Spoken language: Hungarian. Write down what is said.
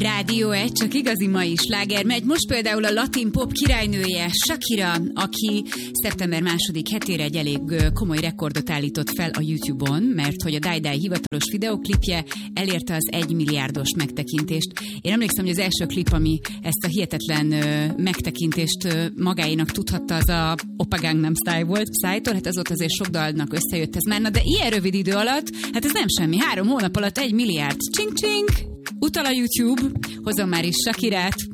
Rádió 1, csak igazi mai sláger megy. Most például a latin pop királynője Shakira, aki szeptember 2. hetére egy elég komoly rekordot állított fel a YouTube-on, mert hogy a Die Die hivatalos videoklipje elérte az 1 milliárdos megtekintést. Én emlékszem, hogy az első klip, ami ezt a hihetetlen megtekintést magáénak tudhatta, az a Oppa Gangnam Style volt Psy-tól, hát azóta azért sok dalnak összejött ez már, na de ilyen rövid idő alatt, hát ez nem semmi, 3 hónap alatt 1 milliárd. Csing-csing! Utal a YouTube, hozom már is Shakirát,